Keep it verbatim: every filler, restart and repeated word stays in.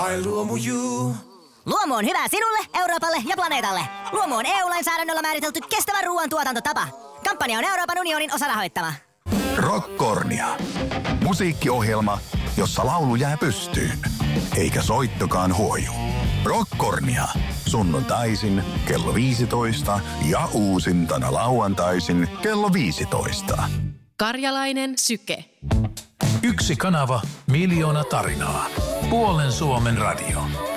Ai Luomu.you. Luomu on hyvä sinulle, Euroopalle ja planeetalle. Luomu on E U-lainsäädännöllä määritelty kestävä ruoantuotantotapa. Kampanja on Euroopan unionin osarahoittama. Rockkornia. Musiikkiohjelma, jossa laulu jää pystyyn, eikä soittokaan huoju. Rockkornia. Sunnuntaisin kello viisitoista ja uusintana lauantaisin kello viisitoista. Karjalainen syke. Yksi kanava, miljoona tarinaa. Puolen Suomen radio.